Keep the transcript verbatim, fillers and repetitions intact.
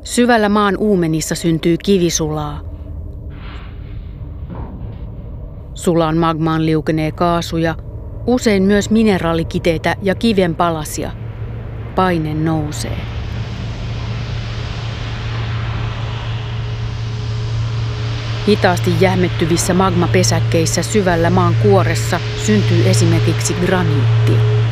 Syvällä maan uumenissa syntyy kivisulaa. Sulaan magmaan liukenee kaasuja, usein myös mineraalikiteitä ja kiven palasia. Paine nousee. Hitaasti jähmettyvissä magmapesäkkeissä syvällä maan kuoressa syntyy esimerkiksi graniittia.